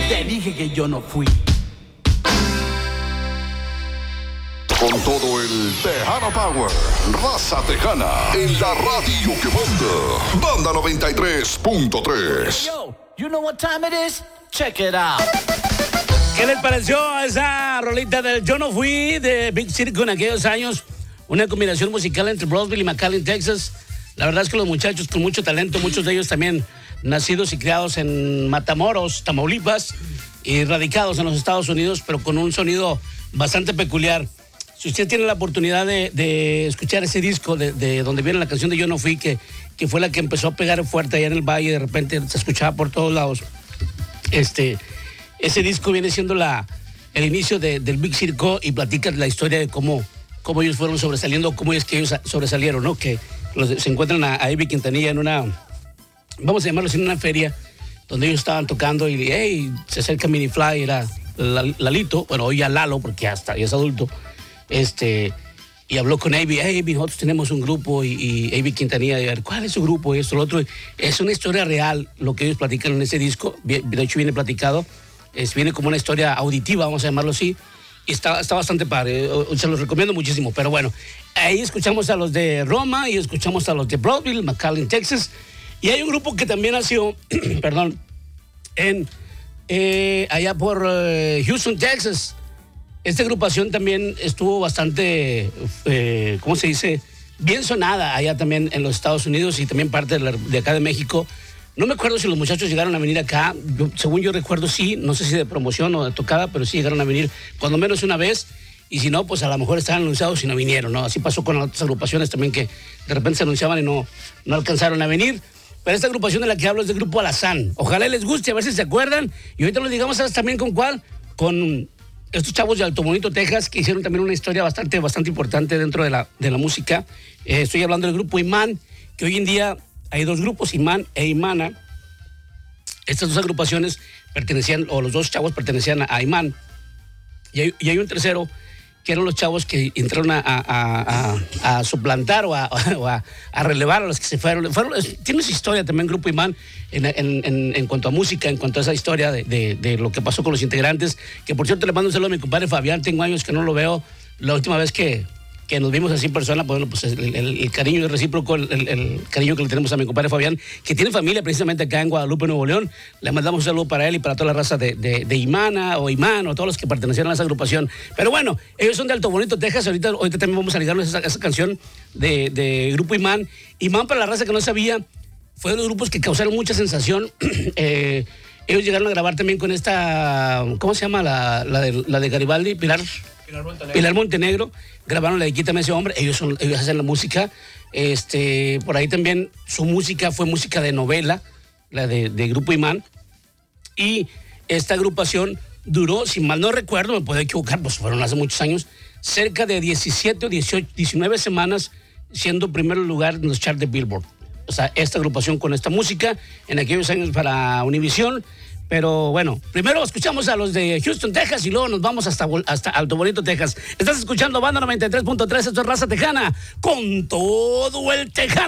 Te dije que yo no fui. Con todo el Tejano Power, raza tejana, en la radio que manda. Banda 93.3. Yo, you know what time it is? Check it out. ¿Qué les pareció esa rolita del Yo No Fui de Big Circo en aquellos años? Una combinación musical entre Brownsville y McAllen, Texas. La verdad es que los muchachos con mucho talento, muchos de ellos también nacidos y criados en Matamoros, Tamaulipas, y radicados en los Estados Unidos, pero con un sonido bastante peculiar. Si usted tiene la oportunidad de escuchar ese disco de donde viene la canción de Yo No Fui, que fue la que empezó a pegar fuerte allá en el valle, de repente se escuchaba por todos lados. Ese disco viene siendo el inicio del Big Circo y platica la historia de cómo ellos fueron sobresaliendo, cómo es que ellos sobresalieron, ¿no? Que se encuentran a Ivy Quintanilla en una, vamos a llamarlo así, en una feria donde ellos estaban tocando y hey, se acerca Mini Fly, era Lalito, bueno, hoy ya Lalo porque ya es adulto. Y habló con Ivy, hey, Ivy, nosotros tenemos un grupo y Ivy Quintanilla, y a ver, ¿cuál es su grupo? Esto, lo otro. Es una historia real lo que ellos platican en ese disco, de hecho viene platicado, viene como una historia auditiva, vamos a llamarlo así, y está bastante padre, se los recomiendo muchísimo, pero bueno, ahí escuchamos a los de Roma y escuchamos a los de Brownsville, McAllen, Texas, y hay un grupo que también nació, perdón, allá por Houston, Texas. Esta agrupación también estuvo bastante, ¿cómo se dice? Bien sonada allá también en los Estados Unidos y también parte de acá de México. No me acuerdo si los muchachos llegaron a venir acá. Según yo recuerdo, sí. No sé si de promoción o de tocada, pero sí llegaron a venir cuando menos una vez. Y si no, pues a lo mejor estaban anunciados y no vinieron, ¿no? Así pasó con otras agrupaciones también que de repente se anunciaban y no alcanzaron a venir. Pero esta agrupación de la que hablo es del grupo Alazán. Ojalá les guste, a ver si se acuerdan. Y ahorita lo digamos también con cuál. Con estos chavos de Alto Bonito, Texas, que hicieron también una historia bastante importante dentro de la música. Estoy hablando del grupo Imán, que hoy en día hay dos grupos, Imán e Imana. Estas dos agrupaciones pertenecían, o los dos chavos pertenecían a Imán. Y hay un tercero, que eran los chavos que entraron a suplantar o a relevar a los que se fueron. Tiene su historia también Grupo Imán en cuanto a música, en cuanto a esa historia de lo que pasó con los integrantes, que por cierto le mando un saludo a mi compadre Fabián, tengo años que no lo veo, la última vez que nos vimos así en persona, bueno, pues el cariño es recíproco, el cariño que le tenemos a mi compadre Fabián, que tiene familia precisamente acá en Guadalupe, Nuevo León. Le mandamos un saludo para él y para toda la raza de Imana o Imán o todos los que pertenecieron a esa agrupación. Pero bueno, ellos son de Alto Bonito, Texas. Ahorita también vamos a ligarnos a esa canción de Grupo Imán. Imán, para la raza que no sabía, fue de los grupos que causaron mucha sensación. Ellos llegaron a grabar también con esta, ¿cómo se llama? La de Garibaldi, Pilar Montenegro. Grabaron la de Quítame ese hombre. Ellos hacen la música. Por ahí también su música fue música de novela, la de Grupo Imán. Y esta agrupación duró, si mal no recuerdo, me puedo equivocar, pues fueron hace muchos años, cerca de 17 o 19 semanas siendo primer lugar en los charts de Billboard. O sea, esta agrupación con esta música en aquellos años para Univision. Pero bueno, primero escuchamos a los de Houston, Texas, y luego nos vamos hasta Alto Bonito, Texas. Estás escuchando Banda 93.3, esto es Raza Tejana, con todo el tejano.